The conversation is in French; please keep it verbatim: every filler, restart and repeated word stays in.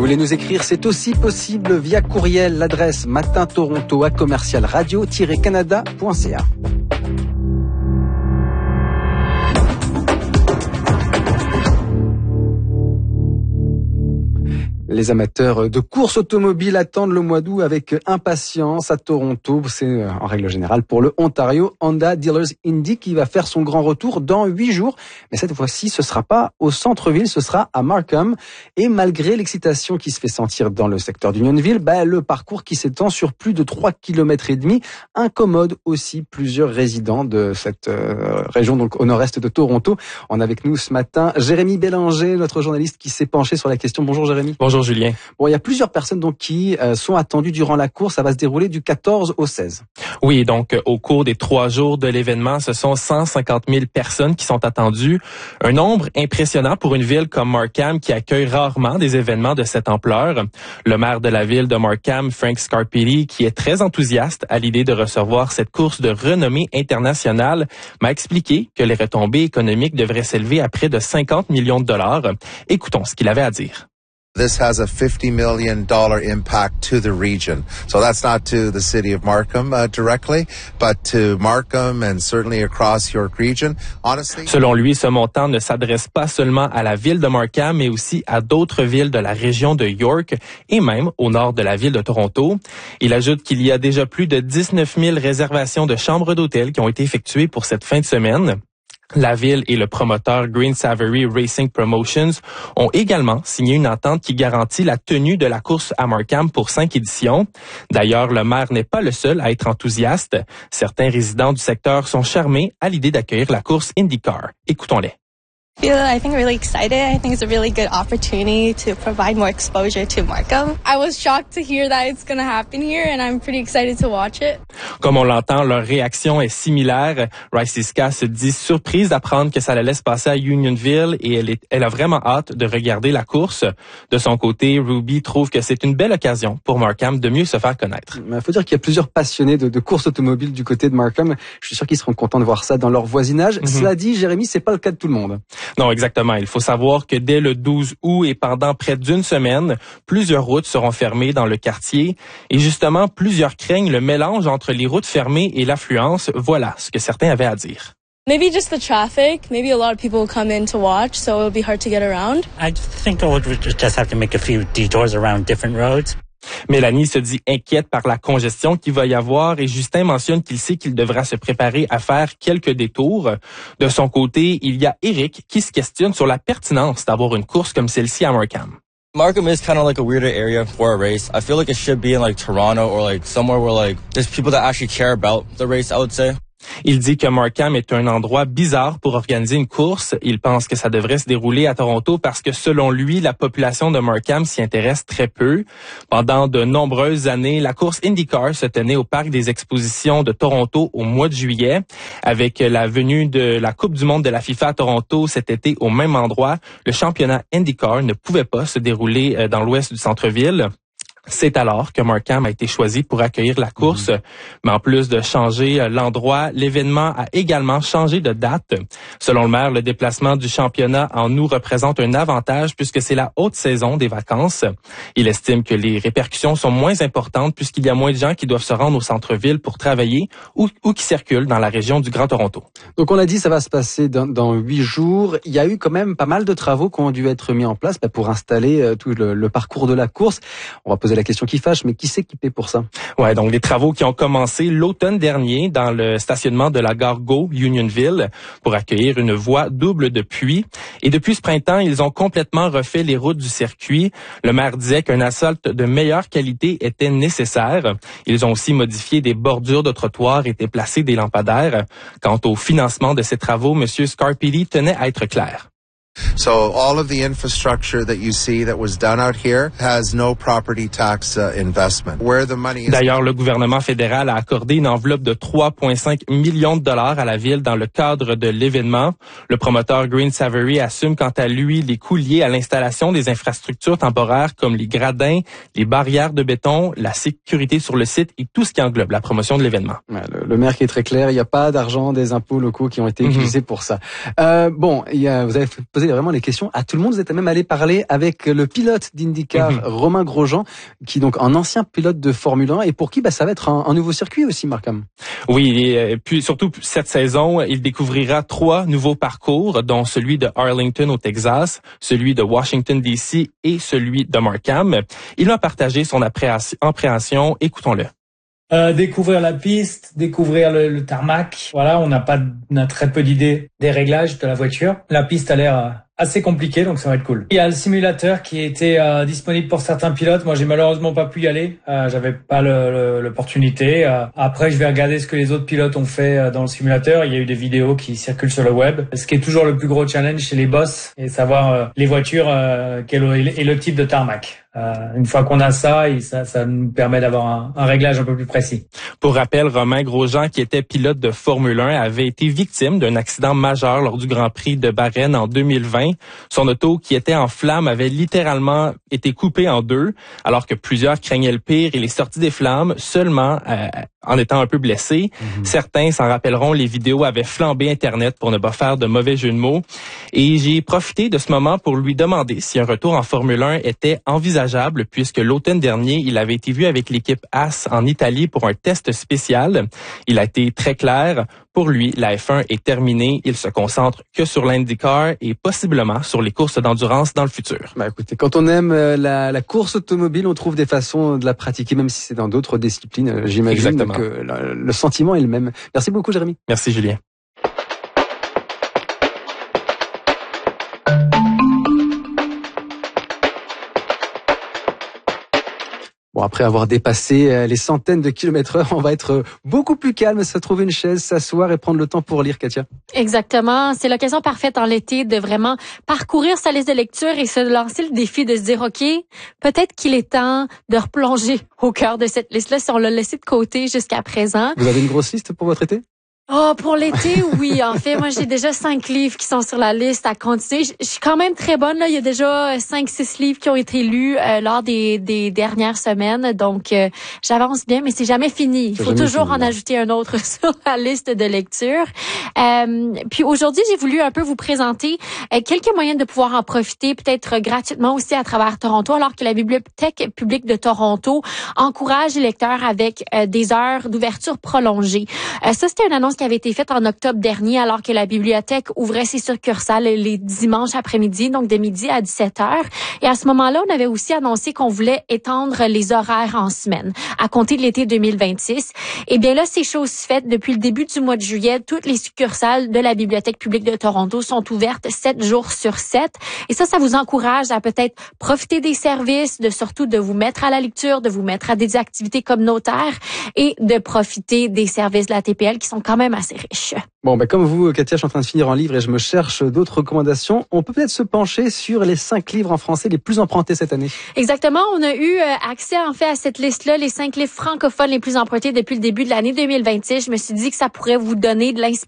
voulez nous écrire, c'est aussi possible via courriel. L'adresse matin toronto à commercial radio tiret canada point c a. Les amateurs de course automobile attendent le mois d'août avec impatience à Toronto. C'est en règle générale pour le Ontario Honda Dealers Indy qui va faire son grand retour dans huit jours. Mais cette fois-ci, ce sera pas au centre-ville, ce sera à Markham. Et malgré l'excitation qui se fait sentir dans le secteur d'Unionville, bah, le parcours qui s'étend sur plus de trois kilomètres et demi incommode aussi plusieurs résidents de cette euh, région, donc au nord-est de Toronto. On a avec nous ce matin Jérémy Bélanger, notre journaliste qui s'est penché sur la question. Bonjour Jérémy. Bonjour Julien. Bon, il y a plusieurs personnes donc qui euh, sont attendues durant la course. Ça va se dérouler du quatorze au seize. Oui, donc euh, au cours des trois jours de l'événement, ce sont cent cinquante mille personnes qui sont attendues. Un nombre impressionnant pour une ville comme Markham qui accueille rarement des événements de cette ampleur. Le maire de la ville de Markham, Frank Scarpitti, qui est très enthousiaste à l'idée de recevoir cette course de renommée internationale, m'a expliqué que les retombées économiques devraient s'élever à près de cinquante millions de dollars. Écoutons ce qu'il avait à dire. This has a fifty million dollars impact to the region. So that's not to the city of Markham uh, directly, but to Markham and certainly across York Region. Honestly, selon lui, ce montant ne s'adresse pas seulement à la ville de Markham, mais aussi à d'autres villes de la région de York et même au nord de la ville de Toronto. Il ajoute qu'il y a déjà plus de dix-neuf mille réservations de chambres d'hôtel qui ont été effectuées pour cette fin de semaine. La ville et le promoteur Green Savory Racing Promotions ont également signé une entente qui garantit la tenue de la course à Markham pour cinq éditions. D'ailleurs, le maire n'est pas le seul à être enthousiaste. Certains résidents du secteur sont charmés à l'idée d'accueillir la course IndyCar. Écoutons-les. I think really excited. I think it's a really good opportunity to provide more exposure to Markham. I was shocked to hear that it's going to happen here and I'm pretty excited to watch it. Comme on l'entend, leur réaction est similaire. Rice-Iska se dit surprise d'apprendre que ça la laisse passer à Unionville et elle, est, elle a vraiment hâte de regarder la course. De son côté, Ruby trouve que c'est une belle occasion pour Markham de mieux se faire connaître. Il faut dire qu'il y a plusieurs passionnés de, de course automobile du côté de Markham. Je suis sûr qu'ils seront contents de voir ça dans leur voisinage. Mm-hmm. Cela dit, Jérémy, c'est pas le cas de tout le monde. Non, exactement. Il faut savoir que dès le douze août et pendant près d'une semaine, plusieurs routes seront fermées dans le quartier. Et justement, plusieurs craignent le mélange entre les routes fermées et l'affluence. Voilà ce que certains avaient à dire. Maybe just the traffic. Maybe a lot of people will come in to watch, so it'll be hard to get around. I think I would just have to make a few detours around different roads. Mélanie se dit inquiète par la congestion qu'il va y avoir et Justin mentionne qu'il sait qu'il devra se préparer à faire quelques détours. De son côté, il y a Eric qui se questionne sur la pertinence d'avoir une course comme celle-ci à Markham. Markham is kind of like a weirder area for a race. I feel like it should be in like Toronto or like somewhere where like there's people that actually care about the race, I would say. Il dit que Markham est un endroit bizarre pour organiser une course. Il pense que ça devrait se dérouler à Toronto parce que selon lui, la population de Markham s'y intéresse très peu. Pendant de nombreuses années, la course IndyCar se tenait au parc des expositions de Toronto au mois de juillet. Avec la venue de la Coupe du monde de la FIFA à Toronto cet été au même endroit, le championnat IndyCar ne pouvait pas se dérouler dans l'ouest du centre-ville. C'est alors que Markham a été choisi pour accueillir la course. Mmh. Mais en plus de changer l'endroit, l'événement a également changé de date. Selon le maire, le déplacement du championnat en août représente un avantage puisque c'est la haute saison des vacances. Il estime que les répercussions sont moins importantes puisqu'il y a moins de gens qui doivent se rendre au centre-ville pour travailler ou, ou qui circulent dans la région du Grand Toronto. Donc on l'a dit, ça va se passer dans, dans huit jours. Il y a eu quand même pas mal de travaux qui ont dû être mis en place bah, pour installer euh, tout le, le parcours de la course. On va poser la question qui fâche, mais qui s'est équipé pour ça? Ouais, donc les travaux qui ont commencé l'automne dernier dans le stationnement de la gare Go, Unionville, pour accueillir une voie double de puits. Et depuis ce printemps, ils ont complètement refait les routes du circuit. Le maire disait qu'un asphalte de meilleure qualité était nécessaire. Ils ont aussi modifié des bordures de trottoirs et déplacé des lampadaires. Quant au financement de ces travaux, M. Scarpitti tenait à être clair. So all of the infrastructure that you see that was done out here has no property tax uh, investment. Where the money is... D'ailleurs, le gouvernement fédéral a accordé une enveloppe de trois virgule cinq millions de dollars à la ville dans le cadre de l'événement. Le promoteur Green Savory assume quant à lui les coûts liés à l'installation des infrastructures temporaires comme les gradins, les barrières de béton, la sécurité sur le site et tout ce qui englobe la promotion de l'événement. Ouais, le, le maire qui est très clair, il n'y a pas d'argent des impôts locaux qui ont été utilisés mm-hmm. pour ça. Euh, bon, il y a, vous avez posé posé vraiment les questions à tout le monde. Vous êtes même allé parler avec le pilote d'IndyCar, mm-hmm. Romain Grosjean, qui est donc un ancien pilote de Formule un et pour qui bah, ça va être un, un nouveau circuit aussi, Markham. Oui, et puis surtout cette saison, il découvrira trois nouveaux parcours, dont celui de Arlington au Texas, celui de Washington D C et celui de Markham. Il a partagé son appréhension. Écoutons-le. Euh, découvrir la piste, découvrir le, le tarmac. Voilà, on n'a pas, on a très peu d'idées des réglages de la voiture. La piste a l'air euh, assez compliquée, donc ça va être cool. Il y a le simulateur qui était euh, disponible pour certains pilotes. Moi, j'ai malheureusement pas pu y aller. Euh, j'avais pas le, le, l'opportunité. Euh, après, je vais regarder ce que les autres pilotes ont fait euh, dans le simulateur. Il y a eu des vidéos qui circulent sur le web. Ce qui est toujours le plus gros challenge chez les boss, et savoir euh, les voitures euh, quel est le type de tarmac. Euh, une fois qu'on a ça, et ça, ça nous permet d'avoir un, un réglage un peu plus précis. Pour rappel, Romain Grosjean, qui était pilote de Formule un, avait été victime d'un accident majeur lors du Grand Prix de Bahreïn en deux mille vingt. Son auto, qui était en flammes, avait littéralement été coupée en deux, alors que plusieurs craignaient le pire. Il est sorti des flammes seulement euh, en étant un peu blessé. Mm-hmm. Certains s'en rappelleront, les vidéos avaient flambé Internet pour ne pas faire de mauvais jeux de mots. Et j'ai profité de ce moment pour lui demander si un retour en Formule un était envisageable, puisque l'automne dernier, il avait été vu avec l'équipe Haas en Italie pour un test spécial. Il a été très clair. Pour lui, la F un est terminée. Il se concentre que sur l'IndyCar et possiblement sur les courses d'endurance dans le futur. Bah écoutez, quand on aime la, la course automobile, on trouve des façons de la pratiquer, même si c'est dans d'autres disciplines. J'imagine Exactement. que le, le sentiment est le même. Merci beaucoup, Jérémy. Merci, Julien. Bon, après avoir dépassé les centaines de kilomètres heure, on va être beaucoup plus calme, se trouver une chaise, s'asseoir et prendre le temps pour lire, Katia. Exactement. C'est l'occasion parfaite en l'été de vraiment parcourir sa liste de lecture et se lancer le défi de se dire, OK, peut-être qu'il est temps de replonger au cœur de cette liste-là si on l'a laissé de côté jusqu'à présent. Vous avez une grosse liste pour votre été? Oh, pour l'été, oui. En fait, moi, j'ai déjà cinq livres qui sont sur la liste à continuer. Je, je suis quand même très bonne, là. Il y a déjà cinq, six livres qui ont été lus euh, lors des, des dernières semaines. Donc, euh, j'avance bien, mais c'est jamais fini. Il faut toujours fini, en ajouter un autre sur la liste de lecture. Euh, puis aujourd'hui, j'ai voulu un peu vous présenter euh, quelques moyens de pouvoir en profiter, peut-être gratuitement aussi à travers Toronto, alors que la Bibliothèque publique de Toronto encourage les lecteurs avec euh, des heures d'ouverture prolongées. Euh, ça, c'était une annonce qui avait été faite en octobre dernier, alors que la bibliothèque ouvrait ses succursales les dimanches après-midi, donc de midi à dix-sept heures. Et à ce moment-là, on avait aussi annoncé qu'on voulait étendre les horaires en semaine à compter de l'été deux mille vingt-six. Et bien là, c'est chose faite. Depuis le début du mois de juillet, toutes les succursales de la Bibliothèque publique de Toronto sont ouvertes sept jours sur sept. Et ça, ça vous encourage à peut-être profiter des services, de surtout de vous mettre à la lecture, de vous mettre à des activités communautaires et de profiter des services de la T P L qui sont quand même assez riche. Bon, ben comme vous, Katia, je suis en train de finir un livre et je me cherche d'autres recommandations. On peut peut-être se pencher sur les cinq livres en français les plus empruntés cette année. Exactement. On a eu accès, en fait, à cette liste-là, les cinq livres francophones les plus empruntés depuis le début de l'année deux mille vingt-six. Je me suis dit que ça pourrait vous donner de l'inspiration